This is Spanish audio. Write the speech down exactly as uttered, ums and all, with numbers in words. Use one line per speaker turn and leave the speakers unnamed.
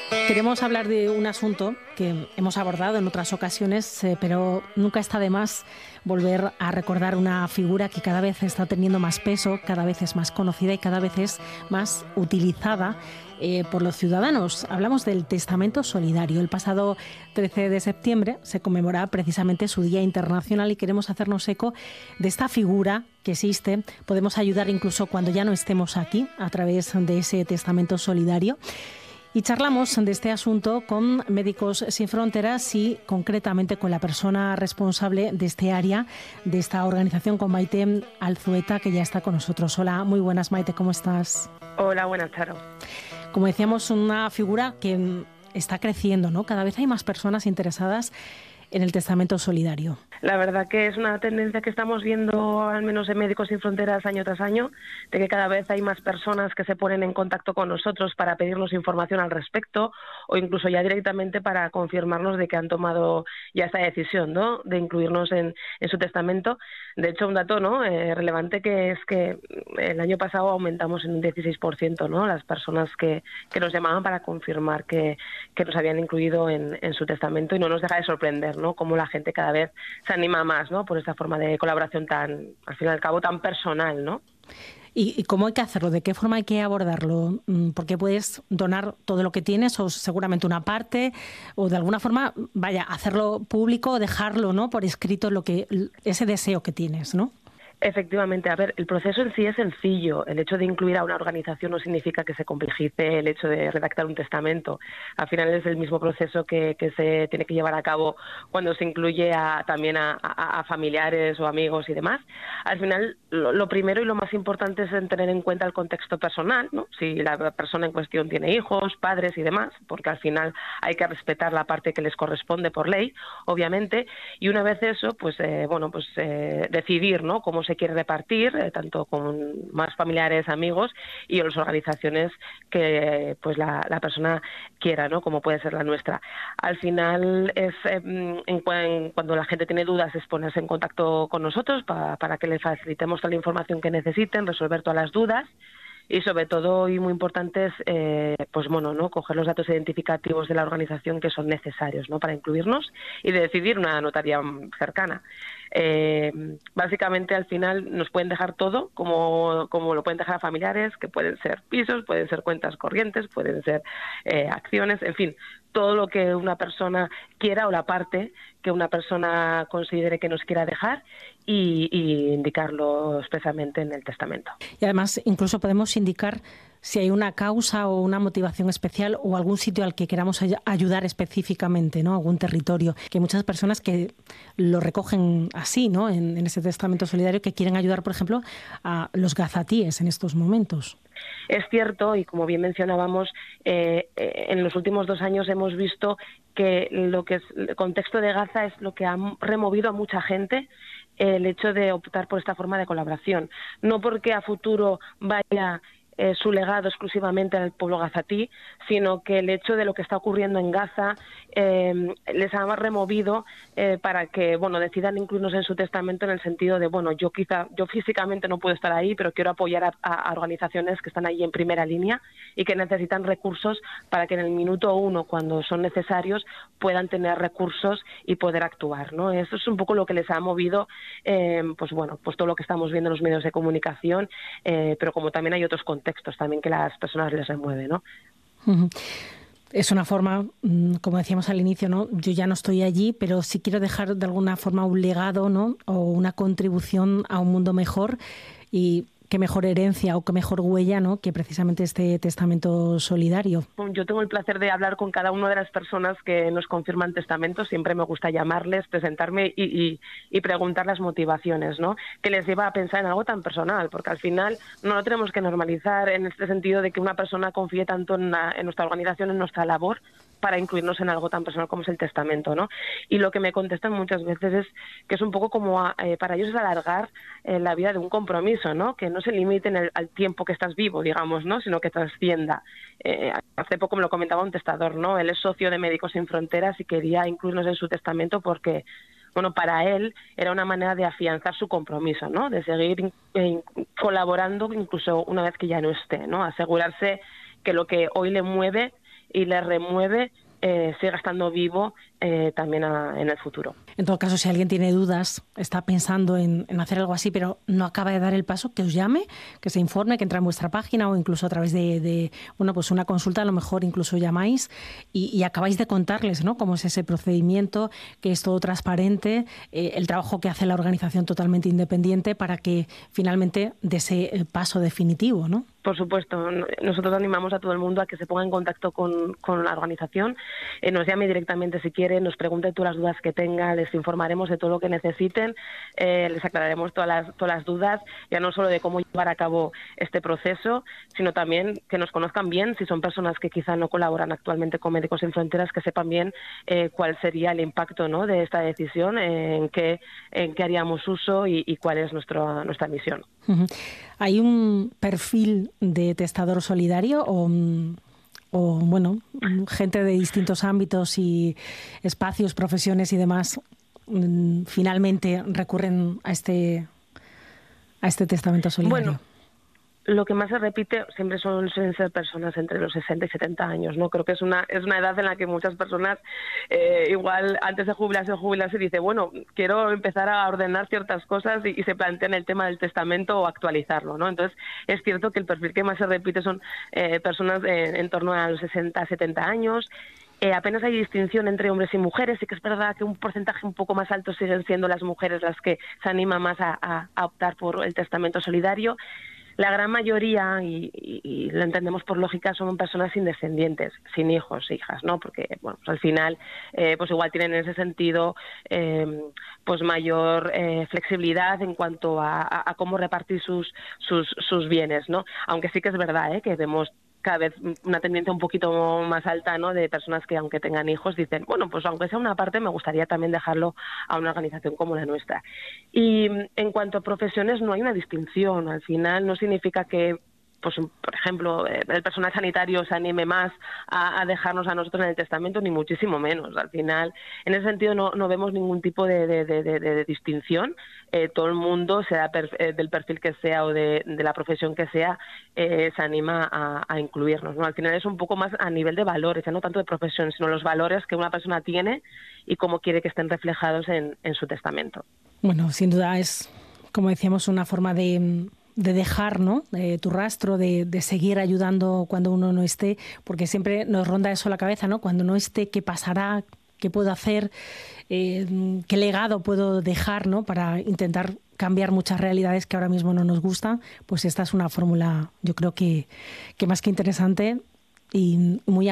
Queremos hablar de un asunto que hemos abordado en otras ocasiones, eh, pero nunca está de más volver a recordar una figura que cada vez está teniendo más peso, cada vez es más conocida y cada vez es más utilizada eh, por los ciudadanos. Hablamos del testamento solidario. El pasado trece de septiembre se conmemora precisamente su Día Internacional y queremos hacernos eco de esta figura que existe. Podemos ayudar incluso cuando ya no estemos aquí a través de ese testamento solidario. Y charlamos de este asunto con Médicos Sin Fronteras y concretamente con la persona responsable de este área, de esta organización, con Maite Alzueta, que ya está con nosotros. Hola, muy buenas, Maite, ¿cómo estás?
Hola, buenas, Charo.
Como decíamos, una figura que está creciendo, ¿no? Cada vez hay más personas interesadas en el testamento solidario.
La verdad que es una tendencia que estamos viendo, al menos en Médicos Sin Fronteras, año tras año, de que cada vez hay más personas que se ponen en contacto con nosotros para pedirnos información al respecto o incluso ya directamente para confirmarnos de que han tomado ya esta decisión, ¿no?, de incluirnos en, en su testamento. De hecho, un dato, ¿no?, eh, relevante, que es que el año pasado aumentamos en un dieciséis por ciento, ¿no?, las personas que, que nos llamaban para confirmar que, que nos habían incluido en, en su testamento, y no nos deja de sorprender, ¿no?, cómo la gente cada vez se anima más, ¿no?, por esta forma de colaboración tan, al fin y al cabo, tan personal, ¿no?
¿Y, y cómo hay que hacerlo? ¿De qué forma hay que abordarlo? Porque puedes donar todo lo que tienes, o seguramente una parte, o de alguna forma, vaya, hacerlo público o dejarlo, ¿no?, por escrito, lo que ese deseo que tienes, ¿no?
Efectivamente, a ver, el proceso en sí es sencillo. El hecho de incluir a una organización no significa que se complejice el hecho de redactar un testamento. Al final es el mismo proceso que, que se tiene que llevar a cabo cuando se incluye a, también a, a, a familiares o amigos y demás. Al final, lo, lo primero y lo más importante es en tener en cuenta el contexto personal, ¿no? Si la persona en cuestión tiene hijos, padres y demás, porque al final hay que respetar la parte que les corresponde por ley, obviamente, y una vez eso, pues eh, bueno, pues eh, decidir, ¿no?, cómo se quiere repartir, eh, tanto con más familiares, amigos y las organizaciones que pues la, la persona quiera, ¿no?, como puede ser la nuestra. Al final es eh, en, en, cuando la gente tiene dudas, es ponerse en contacto con nosotros para, para que le facilitemos toda la información que necesiten, resolver todas las dudas. Y sobre todo, y muy importante, es eh, pues bueno, ¿no?, coger los datos identificativos de la organización que son necesarios, ¿no?, para incluirnos y de decidir una notaría cercana. Eh, básicamente, al final nos pueden dejar todo, como, como lo pueden dejar a familiares, que pueden ser pisos, pueden ser cuentas corrientes, pueden ser eh, acciones, en fin, todo lo que una persona quiera o la parte que una persona considere que nos quiera dejar, y, y indicarlo expresamente en el testamento.
Y además incluso podemos indicar si hay una causa o una motivación especial o algún sitio al que queramos ay- ayudar específicamente, ¿no?, algún territorio, que hay muchas personas que lo recogen así, ¿no?, en, en ese testamento solidario, que quieren ayudar, por ejemplo, a los gazatíes en estos momentos.
Es cierto, y como bien mencionábamos, eh, eh, en los últimos dos años hemos visto que lo que es el contexto de Gaza es lo que ha removido a mucha gente, el hecho de optar por esta forma de colaboración. No porque a futuro vaya eh, su legado exclusivamente al pueblo gazatí, sino que el hecho de lo que está ocurriendo en Gaza eh, les ha removido eh, para que, bueno, decidan incluirnos en su testamento, en el sentido de, bueno, yo quizá, yo físicamente no puedo estar ahí, pero quiero apoyar a, a organizaciones que están ahí en primera línea y que necesitan recursos para que en el minuto uno, cuando son necesarios, puedan tener recursos y poder actuar, ¿no? Eso es un poco lo que les ha movido, eh, pues bueno, pues todo lo que estamos viendo en los medios de comunicación, eh, pero como también hay otros contextos también que las personas les remueve, ¿no?
Uh-huh. Es una forma, como decíamos al inicio, ¿no?, yo ya no estoy allí, pero sí quiero dejar de alguna forma un legado, ¿no?, o una contribución a un mundo mejor, y qué mejor herencia o qué mejor huella, ¿no?, que precisamente este testamento solidario.
Yo tengo el placer de hablar con cada una de las personas que nos confirman testamentos. Siempre me gusta llamarles, presentarme y, y, y preguntar las motivaciones, ¿no?, que les lleva a pensar en algo tan personal, porque al final no lo tenemos que normalizar en este sentido de que una persona confíe tanto en, la, en nuestra organización, en nuestra labor, para incluirnos en algo tan personal como es el testamento, ¿no? Y lo que me contestan muchas veces es que es un poco como a, eh, para ellos es alargar eh, la vida de un compromiso, ¿no?, que no se limite en el, al tiempo que estás vivo, digamos, ¿no?, sino que trascienda. Eh, hace poco me lo comentaba un testador, ¿no?, él es socio de Médicos Sin Fronteras y quería incluirnos en su testamento porque, bueno, para él era una manera de afianzar su compromiso, ¿no?, de seguir eh, colaborando incluso una vez que ya no esté, ¿no?, asegurarse que lo que hoy le mueve y les remueve, eh, siga estando vivo eh, también a, en el futuro.
En todo caso, si alguien tiene dudas, está pensando en, en hacer algo así, pero no acaba de dar el paso, que os llame, que se informe, que entre en vuestra página o incluso a través de, de bueno, pues una consulta, a lo mejor incluso llamáis y, y acabáis de contarles, ¿no?, cómo es ese procedimiento, que es todo transparente, eh, el trabajo que hace la organización totalmente independiente para que finalmente dé ese paso definitivo, ¿no?
Por supuesto, nosotros animamos a todo el mundo a que se ponga en contacto con, con la organización, eh, nos llame directamente si quiere, nos pregunte todas las dudas que tenga, les informaremos de todo lo que necesiten, eh, les aclararemos todas las, todas las dudas, ya no solo de cómo llevar a cabo este proceso, sino también que nos conozcan bien, si son personas que quizá no colaboran actualmente con Médicos Sin Fronteras, que sepan bien eh, cuál sería el impacto, ¿no?, de esta decisión, eh, en qué en qué haríamos uso y, y cuál es nuestro, nuestra misión.
Uh-huh. ¿Hay un perfil de testador solidario o, o, bueno, gente de distintos ámbitos y espacios, profesiones y demás finalmente recurren a este, a este testamento solidario?
Bueno, lo que más se repite siempre son, suelen ser personas entre los sesenta y setenta años, ¿no? Creo que es una es una edad en la que muchas personas eh, igual antes de jubilarse o jubilarse dice, bueno, quiero empezar a ordenar ciertas cosas y, y se plantean el tema del testamento o actualizarlo, ¿no? Entonces es cierto que el perfil que más se repite son eh, personas eh, en torno a los sesenta, setenta años. Eh, apenas hay distinción entre hombres y mujeres, sí que es verdad que un porcentaje un poco más alto siguen siendo las mujeres las que se animan más a, a, a optar por el testamento solidario. La gran mayoría, y, y, y lo entendemos por lógica, son personas sin descendientes, sin hijos, hijas, ¿no? Porque, bueno, pues al final, eh, pues igual tienen en ese sentido, eh, pues mayor eh, flexibilidad en cuanto a, a, a cómo repartir sus, sus, sus bienes, ¿no? Aunque sí que es verdad, ¿eh?, que vemos cada vez una tendencia un poquito más alta, ¿no?, de personas que aunque tengan hijos dicen, bueno, pues aunque sea una parte me gustaría también dejarlo a una organización como la nuestra. Y en cuanto a profesiones no hay una distinción, al final no significa que, pues por ejemplo, el personal sanitario se anime más a, a dejarnos a nosotros en el testamento, ni muchísimo menos. Al final, en ese sentido no, no vemos ningún tipo de, de, de, de, de distinción. Eh, todo el mundo, sea per, eh, del perfil que sea o de, de la profesión que sea, eh, se anima a, a incluirnos, ¿no? Al final es un poco más a nivel de valores, ya no tanto de profesión, sino los valores que una persona tiene y cómo quiere que estén reflejados en, en su testamento.
Bueno, sin duda es, como decíamos, una forma de... de dejar, ¿no?, eh, tu rastro, de, de seguir ayudando cuando uno no esté, porque siempre nos ronda eso a la cabeza, ¿no? Cuando no esté, ¿qué pasará? ¿Qué puedo hacer? Eh, ¿Qué legado puedo dejar, ¿no?, para intentar cambiar muchas realidades que ahora mismo no nos gustan? Pues esta es una fórmula, yo creo que, que más que interesante y muy